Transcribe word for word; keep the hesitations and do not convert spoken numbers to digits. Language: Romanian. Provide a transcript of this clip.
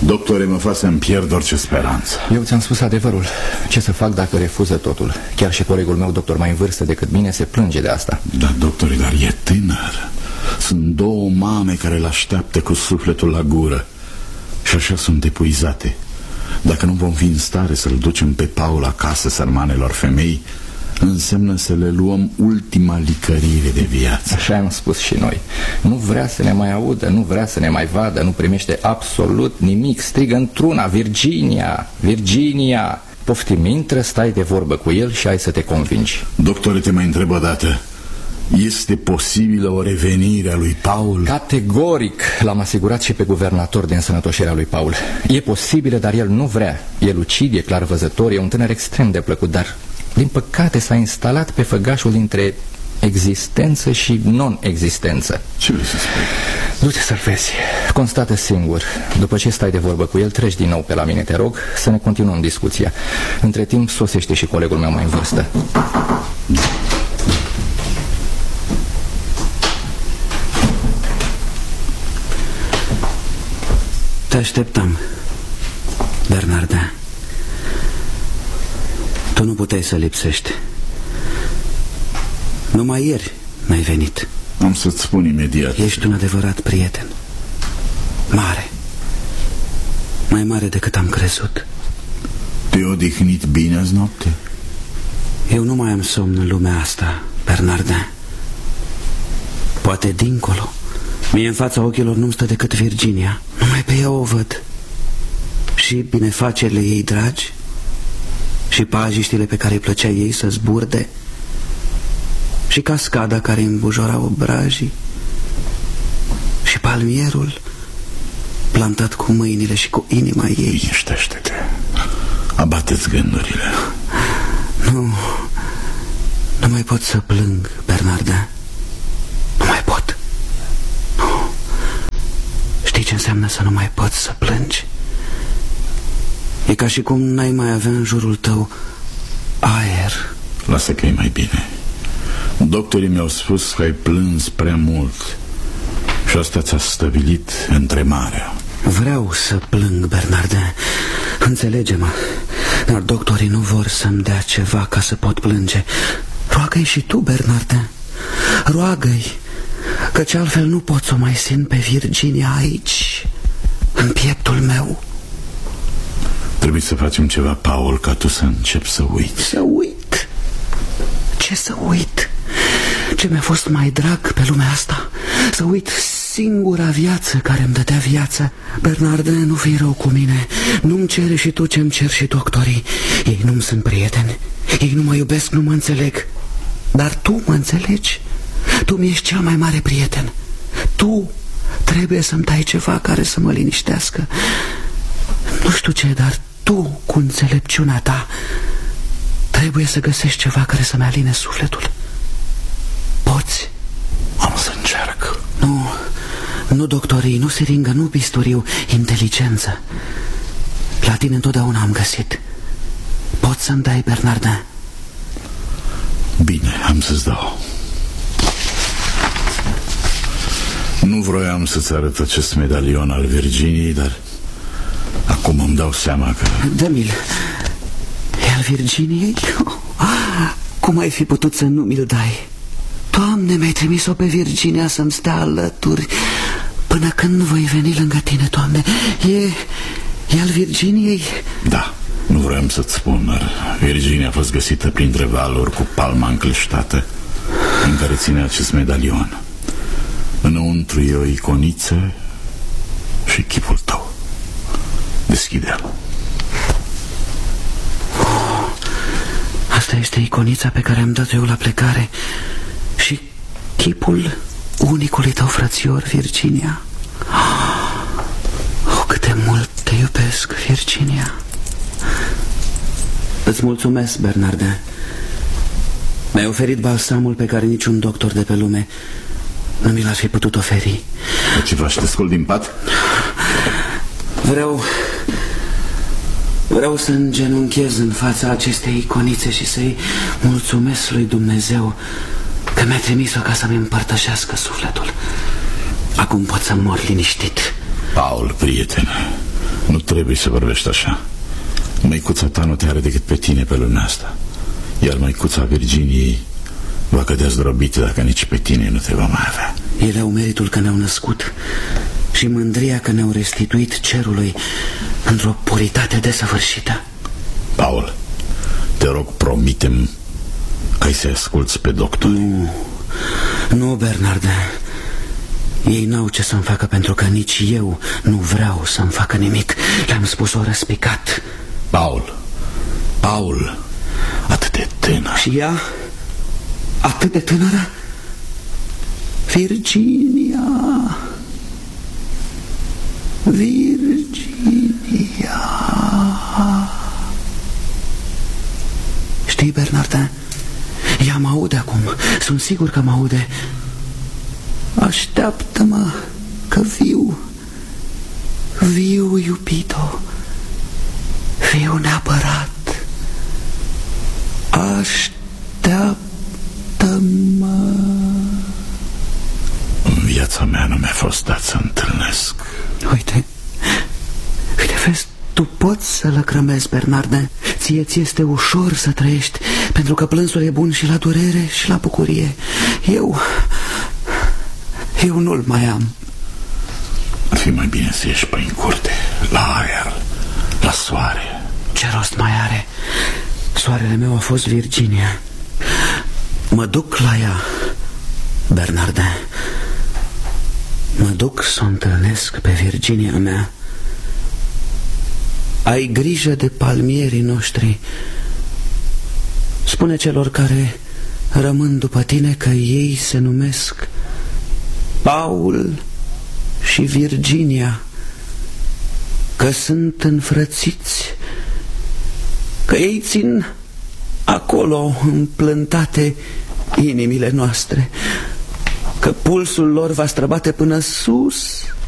Doctore, mă fac să-mi pierd orice speranță. Eu ți-am spus adevărul. Ce să fac dacă refuză totul? Chiar și colegul meu, doctor mai în vârstă decât mine, se plânge de asta. Da, doctore, dar e tânăr. Sunt două mame care îl așteaptă cu sufletul la gură. Și așa sunt epuizate. Dacă nu vom fi în stare să-l ducem pe Paul acasă sărmanelor femei, înseamnă să le luăm ultima licărire de viață. Așa am spus și noi. Nu vrea să ne mai audă, nu vrea să ne mai vadă, nu primește absolut nimic. Strigă într-una: Virginia, Virginia. Poftim, intră, stai de vorbă cu el și ai să te convingi. Doctore, te mai întreb o dată. Este posibilă o revenire a lui Paul? Categoric. L-am asigurat și pe guvernator de însănătoșirea lui Paul. E posibilă, dar el nu vrea. E lucid, e clar văzător, e un tânăr extrem de plăcut, dar din păcate s-a instalat pe făgașul dintre existență și non-existență. Ce vrei să spui? Du-te să-l vezi. Constată singur. După ce stai de vorbă cu el, treci din nou pe la mine, te rog, să ne continuăm discuția. Între timp sosește și colegul meu mai în vârstă. Te așteptam, Bernarda. Tu nu puteai să lipsești. Numai ieri n-ai venit. Am să-ți spun imediat. Ești un adevărat prieten. Mare. Mai mare decât am crezut. Te-ai odihnit bine azi noapte? Eu nu mai am somn în lumea asta, Bernarda. Poate dincolo. Mie în fața ochilor nu-mi stă decât Virginia. Numai pe ea o văd. Și binefacerile ei dragi, și pajiștile pe care îi plăcea ei să zburde, și cascada care îmbujora obrajii, și palmierul plantat cu mâinile și cu inima ei. Liniștește-te. Abate-ți gândurile. Nu, nu mai pot să plâng, Bernarda. Nu mai pot. Nu. Știi ce înseamnă să nu mai poți să plângi? E ca și cum n-ai mai avea în jurul tău aer. Lasă că e mai bine. Doctorii mi-au spus că ai plâns prea mult și asta ți-a stăvilit întremarea. Vreau să plâng, Bernarda. Înțelege-mă. Dar doctorii nu vor să-mi dea ceva ca să pot plânge. Roagă-i și tu, Bernarda. Roagă-i, căci altfel nu pot să o mai simt pe Virginia aici, în pieptul meu. Trebuie să facem ceva, Paul, ca tu să începi să uiți. Să uit? Ce să uit? Ce mi-a fost mai drag pe lumea asta? Să uit singura viață care îmi dădea viață. Bernarda, nu fii rău cu mine. Nu-mi cere și tu ce-mi cer și doctorii. Ei nu-mi sunt prieteni. Ei nu mă iubesc, nu mă înțeleg. Dar tu mă înțelegi. Tu mi-ești cel mai mare prieten. Tu trebuie să-mi dai ceva care să mă liniștească. Nu știu ce, dar tu, cu înțelepciunea ta, trebuie să găsești ceva care să-mi aline sufletul. Poți? Am să încerc. Nu, nu doctorii, nu siringă, nu bisturiu. Inteligență. La tine întotdeauna am găsit. Poți să-mi dai, Bernarda? Bine, am să-ți dau. Nu vroiam să-ți arăt acest medalion al Virginiei, dar acum îmi dau seama că... Dă-mi-l. E al Virginiei? Cum ai fi putut să nu mi-l dai? Doamne, mi-ai trimis-o pe Virginia să-mi stea alături până când voi veni lângă tine, Doamne. E... e al Virginiei? Da, nu vroiam să-ți spun, dar Virginia a fost găsită printre valuri cu palma încleștată în care ține acest medalion. Înăuntru e o iconiță și chipul tău. Deschide-l. Oh, asta este iconița pe care am dat eu la plecare și chipul unicului tău frățior, Virginia. Oh, cât de mult te iubesc, Virginia. Îți mulțumesc, Bernarda. Mi-ai oferit balsamul pe care niciun doctor de pe lume nu mi l-ar fi putut oferi. De ceva și te scol din pat? Vreau... Vreau să îngenunchez în fața acestei iconițe și să-i mulțumesc lui Dumnezeu că mi-a trimis-o ca să-mi împărtășească sufletul. Acum pot să mor liniștit. Paul, prietene, Nu trebuie să vorbești așa. Măicuța ta nu te are decât pe tine pe lumea asta, iar măicuța Virginiei va cădea zdrobită dacă nici pe tine nu te va mai avea. Ele au meritul că ne-au născut și mândria că ne-au restituit cerului într-o puritate desăvârșită. Paul, te rog, promite-mi că ai să asculți pe doctor. Nu, nu, Bernarde. Ei n-au ce să-mi facă, pentru că nici eu nu vreau să-mi facă nimic. Le-am spus-o răspicat. Paul, Paul, atât de tânăr. Și ea, atât de tânără? Virginia, Virginia. Știi, Bernarde, ea mă aude acum. Sunt sigur că mă aude. Așteaptă-mă, că viu. Viu, iubito. Viu neapărat. Așteaptă-mă. În viața mea nu mi-a fost dat să întâlnesc. Uite, uite, vezi, tu poți să lăcrămezi, Bernarde. Ție ți este ușor să trăiești, pentru că plânsul e bun și la durere și la bucurie. Eu, eu nu-l mai am. Ar fi mai bine să ieși prin curte, la aer, la soare. Ce rost mai are? Soarele meu a fost Virginia. Mă duc la ea, Bernarde. Mă duc să o întâlnesc pe Virginia mea. Ai grijă de palmierii noștri. Spune celor care rămân după tine că ei se numesc Paul și Virginia, că sunt înfrățiți, că ei țin acolo împlântate inimile noastre, că pulsul lor va străbate până sus